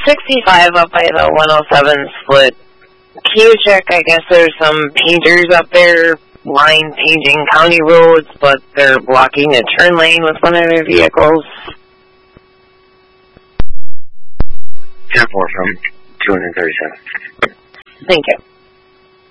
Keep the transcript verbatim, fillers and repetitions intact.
sixty-five up by the one oh seven split. Can you check, I guess there's some painters up there line painting county roads, but they're blocking a turn lane with one of their vehicles. ten four from two thirty-seven. Thank you.